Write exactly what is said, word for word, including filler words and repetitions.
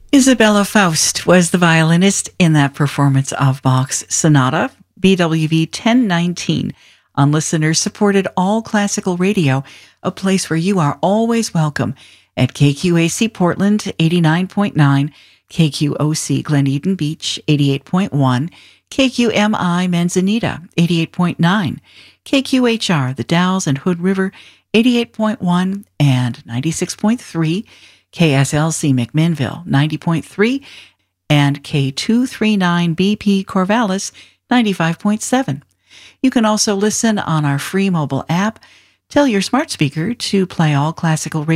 Isabella Faust was the violinist in that performance of Bach's Sonata, B W V ten nineteen, on listener-supported all-classical radio, a place where you are always welcome at K Q A C Portland, eighty-nine point nine, K Q O C Glen Eden Beach, eighty-eight point one, K Q M I Manzanita, eighty-eight point nine, K Q H R The Dalles and Hood River, eighty-eight point one and ninety-six point three, K S L C McMinnville, ninety point three, and K two thirty-nine B P Corvallis, ninety-five point seven. You can also listen on our free mobile app. Tell your smart speaker to play all classical radio